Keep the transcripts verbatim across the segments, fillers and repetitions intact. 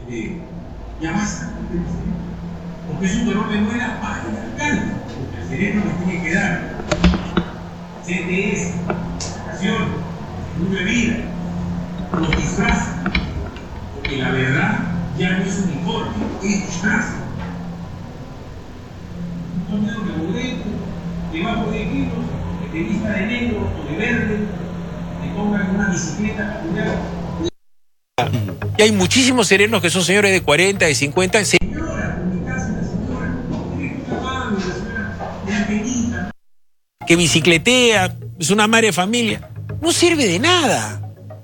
este, ya basta, porque es un dolor de muela para el alcalde, porque el sereno le tiene que dar C T S, educación, seguro de vida, los disfraces, porque la verdad ya no es uniforme, es disfraz. Un torneo de boleto, debajo de kilos, que te vista de negro o de verde, te pongan una bicicleta peculiar. Y hay muchísimos serenos que son señores de cuarenta, de cincuenta. Señora, en mi casa, la señora, tiene que la señora, la pequeñita, Que bicicletea, es una madre de familia. No sirve de nada.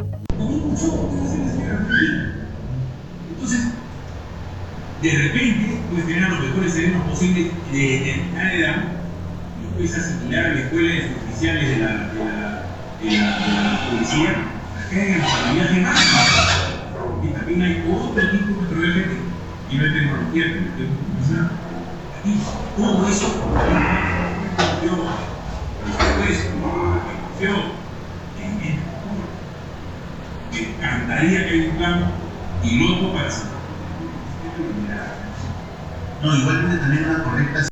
entonces, de repente, puedes tener a los mejores serenos posibles de determinada edad y puedes asimilar a la escuela de oficiales de la, de la, de la, de la policía a que hagan el viaje más. Y también hay otro tipo de proyectos y no hay tecnología, que no tengo aquí, todo eso, yo, después, yo, me encantaría que haya un plan piloto para hacer. No, igualmente tener una correcta.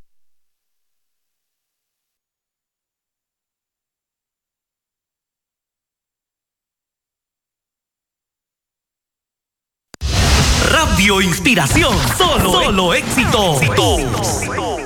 Radio Inspiración, solo, solo éxito. éxito.